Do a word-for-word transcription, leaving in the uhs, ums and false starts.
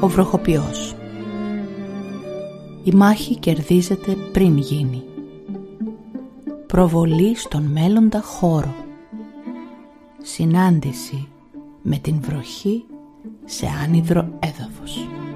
Ο βροχοποιός. Η μάχη κερδίζεται πριν γίνει. Προβολή στον μέλλοντα χώρο. Συνάντηση με την βροχή σε άνυδρο έδαφος.